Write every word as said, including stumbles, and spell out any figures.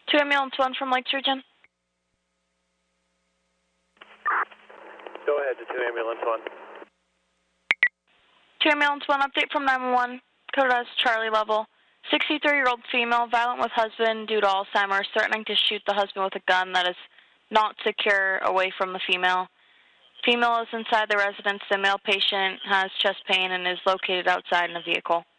Two ambulance one from Lakes Region. Go ahead to two ambulance one. Two ambulance one, update from nine one one, coded as Charlie level. sixty-three-year-old female, violent with husband due to Alzheimer's, threatening to shoot the husband with a gun that is not secure away from the female. Female is inside the residence. The male patient has chest pain and is located outside in a vehicle.